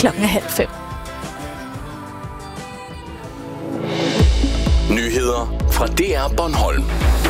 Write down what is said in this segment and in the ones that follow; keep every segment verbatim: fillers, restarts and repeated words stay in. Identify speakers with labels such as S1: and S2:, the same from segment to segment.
S1: klokken halv fem.
S2: Nyheder fra D R Bornholm.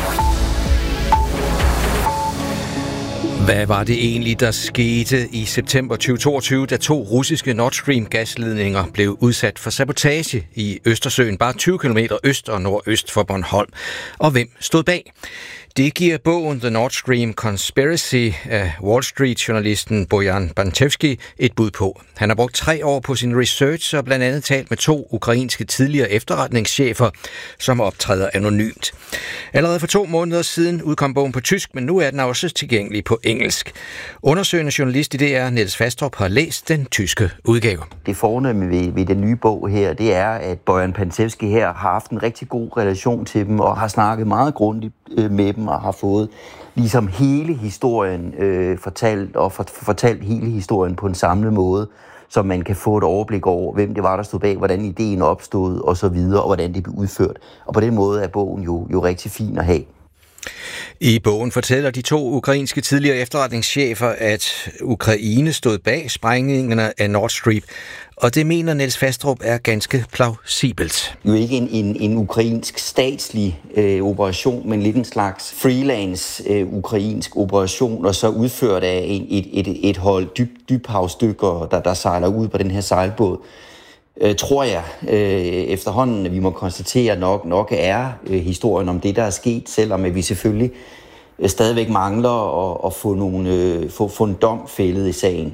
S2: Hvad var det egentlig, der skete i september tyve toogtyve, da to russiske Nord Stream-gasledninger blev udsat for sabotage i Østersøen, bare tyve kilometer øst og nordøst for Bornholm? Og hvem stod bag? Det giver bogen The Nord Stream Conspiracy af Wall Street-journalisten Bojan Bantevski et bud på. Han har brugt tre år på sin research og blandt andet talt med to ukrainske tidligere efterretningschefer, som optræder anonymt. Allerede for to måneder siden udkom bogen på tysk, men nu er den også tilgængelig på engelsk. Undersøgende journalist i D R, Niels Fastrup, har læst den tyske udgave.
S3: Det fornemme ved, ved den nye bog her, det er, at Bojan Bantevski her har haft en rigtig god relation til dem og har snakket meget grundigt med dem og har fået ligesom hele historien øh, fortalt og for, fortalt hele historien på en samlet måde, så man kan få et overblik over, hvem det var, der stod bag, hvordan ideen opstod og så videre, og hvordan det blev udført. Og på den måde er bogen jo, jo rigtig fin at have.
S2: I bogen fortæller de to ukrainske tidligere efterretningschefer, at Ukraine stod bag sprængningerne af Nord Stream, og det mener Niels Fastrup er ganske plausibelt.
S3: Jo ikke en, en, en ukrainsk statslig øh, operation, men lidt en slags freelance øh, ukrainsk operation, og så udført af en, et, et, et hold dyb, dybhavsdykkere, der, der sejler ud på den her sejlbåd. Øh, tror jeg øh, efterhånden, at vi må konstatere nok, nok er øh, historien om det, der er sket, selvom at vi selvfølgelig øh, stadigvæk mangler at, at få, nogle, øh, få, få en dom fældet i sagen.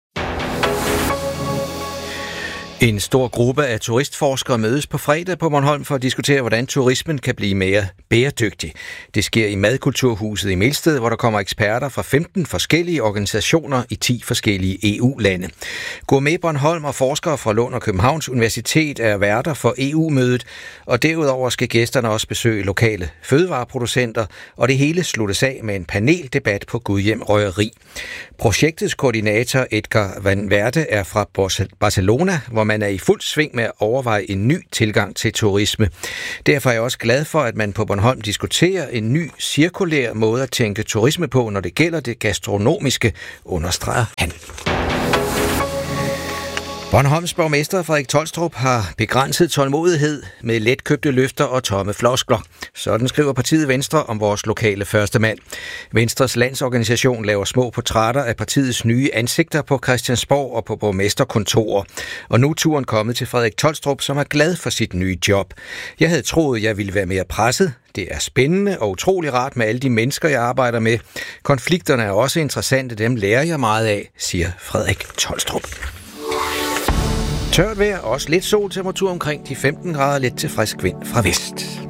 S2: En stor gruppe af turistforskere mødes på fredag på Bornholm for at diskutere, hvordan turismen kan blive mere bæredygtig. Det sker i Madkulturhuset i Melsted, hvor der kommer eksperter fra femten forskellige organisationer i ti forskellige E U-lande. Gourmet Bornholm og forskere fra Lund og Københavns Universitet er værter for E U-mødet, og derudover skal gæsterne også besøge lokale fødevareproducenter, og det hele sluttes af med en paneldebat på Gudhjem Røgeri. Projektets koordinator Edgar Van Verde er fra Barcelona, hvor man er i fuld sving med at overveje en ny tilgang til turisme. Derfor er jeg også glad for, at man på Bornholm diskuterer en ny cirkulær måde at tænke turisme på, når det gælder det gastronomiske, understreger han. Bornholms borgmester Frederik Tolstrup har begrænset tålmodighed med letkøbte løfter og tomme floskler. Sådan skriver partiet Venstre om vores lokale førstemand. Venstres landsorganisation laver små portrætter af partiets nye ansigter på Christiansborg og på borgmesterkontorer. Og nu er turen kommet til Frederik Tolstrup, som er glad for sit nye job. Jeg havde troet, jeg ville være mere presset. Det er spændende og utrolig rart med alle de mennesker, jeg arbejder med. Konflikterne er også interessante, dem lærer jeg meget af, siger Frederik Tolstrup. Tørt vejr, også lidt sol, temperatur omkring de femten grader, lidt til frisk vind fra vest.